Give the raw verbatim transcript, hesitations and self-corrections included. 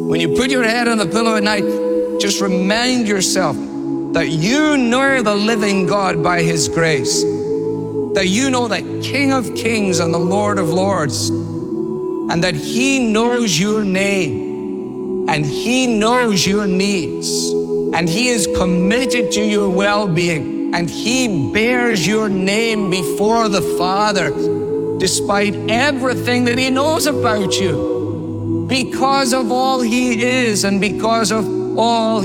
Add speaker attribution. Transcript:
Speaker 1: When you put your head on the pillow at night, just remind yourself that you know the living God by His grace, that you know the King of Kings and the Lord of Lords, and that He knows your name, and He knows your needs, and He is committed to your well-being, and He bears your name before the Father, despite everything that He knows about you, because of all He is and because of all